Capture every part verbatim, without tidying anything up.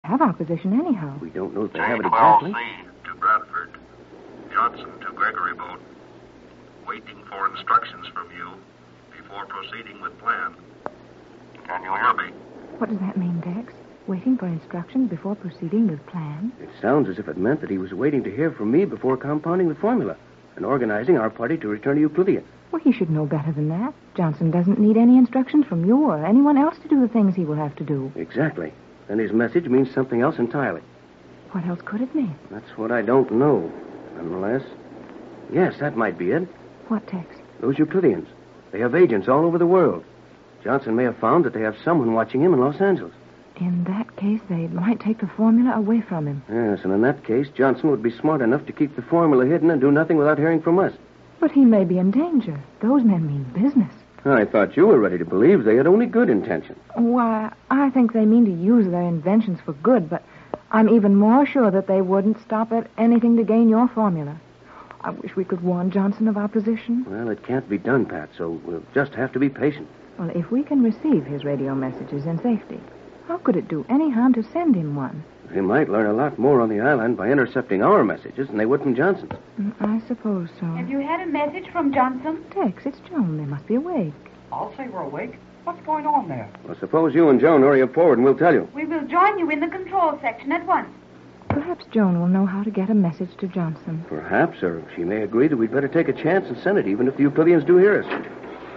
have our position anyhow. We don't know if they have it exactly. J twelve C to Bradford. Johnson to Gregory Boat. Waiting for instructions from you before proceeding with plan. Can you hear me? What does that mean, Tex? Waiting for instructions before proceeding with plan? It sounds as if it meant that he was waiting to hear from me before compounding the formula and organizing our party to return to Euclidean. Well, he should know better than that. Johnson doesn't need any instructions from you or anyone else to do the things he will have to do. Exactly. Then his message means something else entirely. What else could it mean? That's what I don't know. Unless... Yes, that might be it. What, Tex? Those Euclideans. They have agents all over the world. Johnson may have found that they have someone watching him in Los Angeles. In that case, they might take the formula away from him. Yes, and in that case, Johnson would be smart enough to keep the formula hidden and do nothing without hearing from us. But he may be in danger. Those men mean business. I thought you were ready to believe they had only good intentions. Why, I think they mean to use their inventions for good, but I'm even more sure that they wouldn't stop at anything to gain your formula. I wish we could warn Johnson of our position. Well, it can't be done, Pat, so we'll just have to be patient. Well, if we can receive his radio messages in safety, how could it do any harm to send him one? They might learn a lot more on the island by intercepting our messages than they would from Johnson's. Mm, I suppose so. Have you had a message from Johnson? Tex, it's Joan. They must be awake. I'll say we're awake. What's going on there? Well, suppose you and Joan hurry up forward and we'll tell you. We will join you in the control section at once. Perhaps Joan will know how to get a message to Johnson. Perhaps, or she may agree that we'd better take a chance and send it, even if the Euclideans do hear us.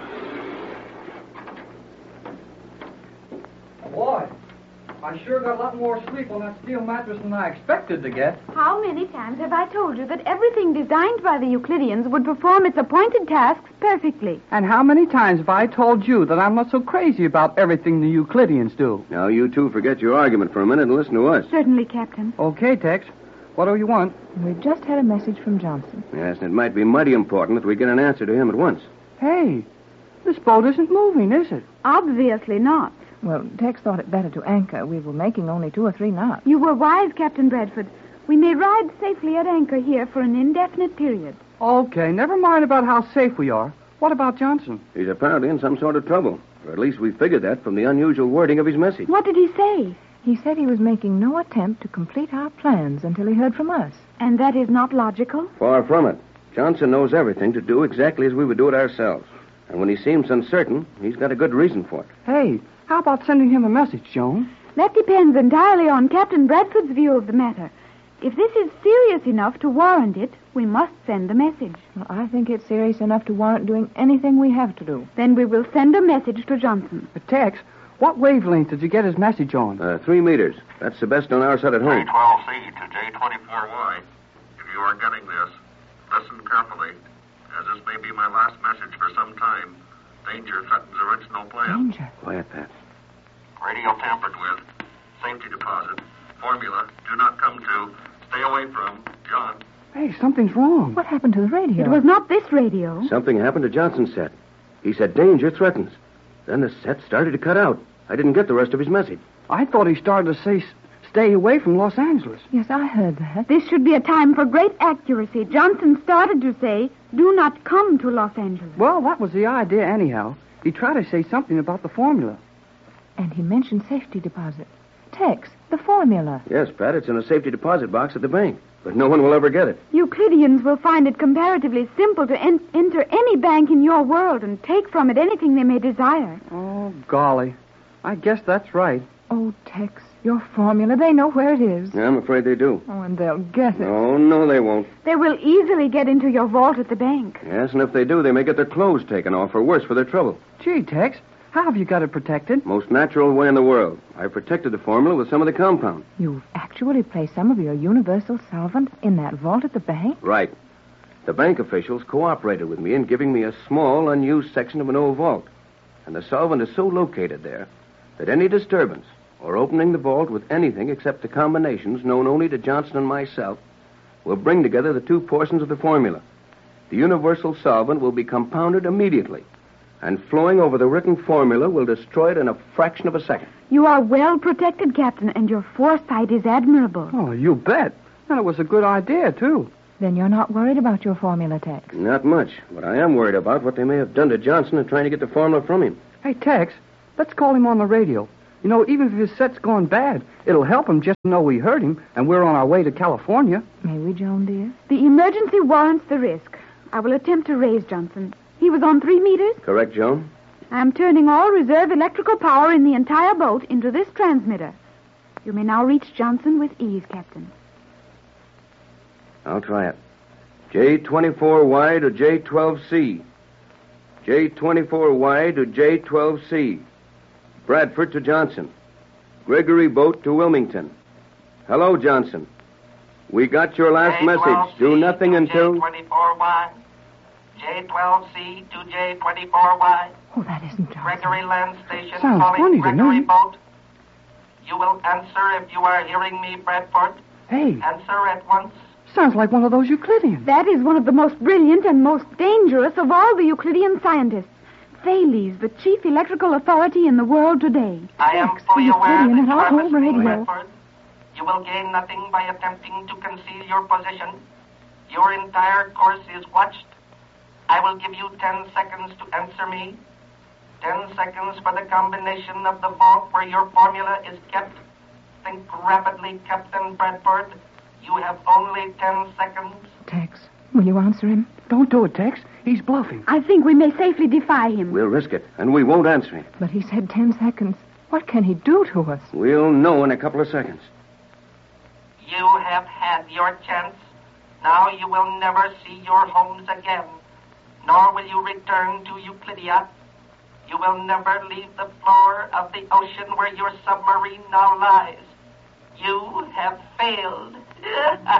Boy, I sure got a lot more sleep on that steel mattress than I expected to get. How many times have I told you that everything designed by the Euclideans would perform its appointed tasks perfectly? And how many times have I told you that I'm not so crazy about everything the Euclideans do? Now, you two forget your argument for a minute and listen to us. Certainly, Captain. Okay, Tex. What do you want? We've just had a message from Johnson. Yes, and it might be mighty important that we get an answer to him at once. Hey, this boat isn't moving, is it? Obviously not. Well, Tex thought it better to anchor. We were making only two or three knots. You were wise, Captain Bradford. We may ride safely at anchor here for an indefinite period. Okay, never mind about how safe we are. What about Johnson? He's apparently in some sort of trouble. Or at least we figured that from the unusual wording of his message. What did he say? He said he was making no attempt to complete our plans until he heard from us. And that is not logical? Far from it. Johnson knows everything to do exactly as we would do it ourselves. And when he seems uncertain, he's got a good reason for it. Hey, how about sending him a message, Joan? That depends entirely on Captain Bradford's view of the matter. If this is serious enough to warrant it, we must send a message. Well, I think it's serious enough to warrant doing anything we have to do. Then we will send a message to Johnson. But Tex, what wavelength did you get his message on? Uh, three meters. That's the best on our side at home. J twelve C to J twenty-four Y. If you are getting this, listen carefully, as this may be my last message for some time. Danger threatens original plan. Danger? Quiet, Pat. Radio tampered with. Safety deposit. Formula. Do not come to. Stay away from. John. Hey, something's wrong. What happened to the radio? It was not this radio. Something happened to Johnson's set. He said danger threatens. Then the set started to cut out. I didn't get the rest of his message. I thought he started to say s- stay away from Los Angeles. Yes, I heard that. This should be a time for great accuracy. Johnson started to say, do not come to Los Angeles. Well, that was the idea anyhow. He tried to say something about the formula. And he mentioned safety deposit. Tex, the formula. Yes, Pat, it's in a safety deposit box at the bank. But no one will ever get it. Euclideans will find it comparatively simple to en- enter any bank in your world and take from it anything they may desire. Oh, golly. I guess that's right. Oh, Tex, your formula, they know where it is. Yeah, I'm afraid they do. Oh, and they'll get it. No, no, they won't. They will easily get into your vault at the bank. Yes, and if they do, they may get their clothes taken off, or worse, for their trouble. Gee, Tex, how have you got it protected? Most natural way in the world. I protected the formula with some of the compound. You've actually placed some of your universal solvent in that vault at the bank? Right. The bank officials cooperated with me in giving me a small, unused section of an old vault. And the solvent is so located there that any disturbance or opening the vault with anything except the combinations known only to Johnson and myself will bring together the two portions of the formula. The universal solvent will be compounded immediately, and flowing over the written formula will destroy it in a fraction of a second. You are well protected, Captain, and your foresight is admirable. Oh, you bet. And it was a good idea, too. Then you're not worried about your formula, Tex. Not much, but I am worried about what they may have done to Johnson in trying to get the formula from him. Hey, Tex, let's call him on the radio. You know, even if his set's gone bad, it'll help him just to know we heard him and we're on our way to California. May we, Joan, dear? The emergency warrants the risk. I will attempt to raise Johnson. He was on three meters. Correct, Joan? I'm turning all reserve electrical power in the entire boat into this transmitter. You may now reach Johnson with ease, Captain. I'll try it. J twenty-four Y to J twelve C. J twenty-four Y to J twelve C. Bradford to Johnson. Gregory boat to Wilmington. Hello, Johnson. We got your last message. Do nothing until... J twenty-four Y. J twelve C to J twenty-four Y. Oh, that isn't Johnson. Gregory Land Station Sounds calling funny to Gregory me. boat. You will answer if you are hearing me, Bradford. Hey, Answer at once. sounds like one of those Euclideans. That is one of the most brilliant and most dangerous of all the Euclidean scientists. Thales, the chief electrical authority in the world today. I am Thanks, fully the aware Euclidean that at you our are home listening, radio. Bradford. You will gain nothing by attempting to conceal your position. Your entire course is watched. I will give you ten seconds to answer me. Ten seconds for the combination of the vault where your formula is kept. Think rapidly, Captain Bradford. You have only ten seconds. Tex, will you answer him? Don't do it, Tex. He's bluffing. I think we may safely defy him. We'll risk it, and we won't answer him. But he said ten seconds. What can he do to us? We'll know in a couple of seconds. You have had your chance. Now you will never see your homes again, nor will you return to Euclidia. You will never leave the floor of the ocean where your submarine now lies. You have failed.